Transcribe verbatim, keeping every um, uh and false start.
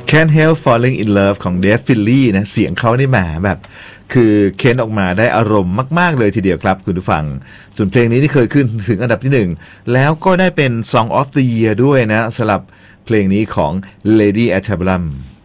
Can't Help Falling in Love ของ Dave Finley นะเสียงเขานี่แหมแบบคือเค้นออกมาได้อารมณ์มากๆเลยทีเดียวครับคุณผู้ฟังส่วนเพลงนี้ที่เคยขึ้นถึงอันดับที่หนึ่งแล้วก็ได้เป็น Song of the Year ด้วยนะสำหรับเพลงนี้ของ Lady Antebellum